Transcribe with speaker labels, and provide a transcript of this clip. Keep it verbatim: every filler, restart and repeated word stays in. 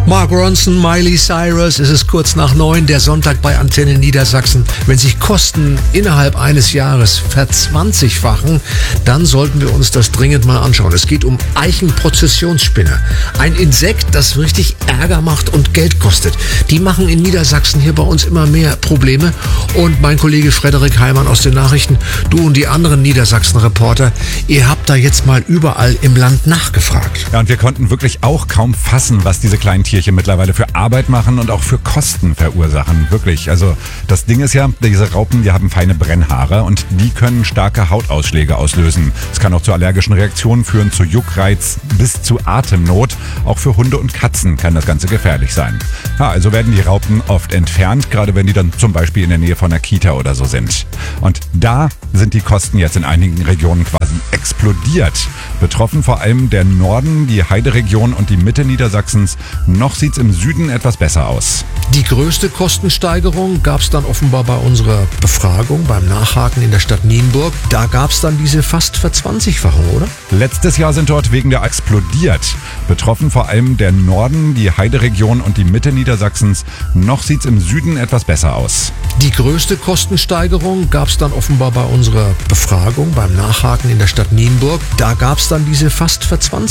Speaker 1: Mark Ronson, Miley Cyrus, es ist kurz nach neun, der Sonntag bei Antenne Niedersachsen. Wenn sich Kosten innerhalb eines Jahres verzwanzigfachen, dann sollten wir uns das dringend mal anschauen. Es geht um Eichenprozessionsspinne. Ein Insekt, das richtig Ärger macht und Geld kostet. Die machen in Niedersachsen hier bei uns immer mehr Probleme. Und mein Kollege Frederik Heimann aus den Nachrichten, du und die anderen Niedersachsen-Reporter, ihr habt da jetzt mal überall im Land nachgefragt.
Speaker 2: Ja, und wir konnten wirklich auch kaum fassen, was diese kleinen Tierchen mittlerweile für Arbeit machen und auch für Kosten verursachen. Wirklich. Also das Ding ist ja, diese Raupen, die haben feine Brennhaare und die können starke Hautausschläge auslösen. Es kann auch zu allergischen Reaktionen führen, zu Juckreiz bis zu Atemnot. Auch für Hunde und Katzen kann das Ganze gefährlich sein. Ja, also werden die Raupen oft entfernt, gerade wenn die dann zum Beispiel in der Nähe von einer Kita oder so sind. Und da sind die Kosten jetzt in einigen Regionen quasi explodiert. Betroffen vor allem der Norden, die Heideregion und die Mitte Niedersachsens. Noch sieht es im Süden etwas besser aus.
Speaker 1: Die größte Kostensteigerung gab es dann offenbar bei unserer Befragung, beim Nachhaken in der Stadt Nienburg. Da gab es dann diese fast Verzwanzigfachung, oder?
Speaker 2: Letztes Jahr sind dort wegen der explodiert. Betroffen vor allem der Norden, die Heideregion und die Mitte Niedersachsens. Noch sieht es im Süden etwas besser aus.
Speaker 1: Die größte Kostensteigerung gab es dann offenbar bei unserer Befragung, beim Nachhaken in der Stadt Nienburg. Da gab es dann diese fast Verzwanzigfachung.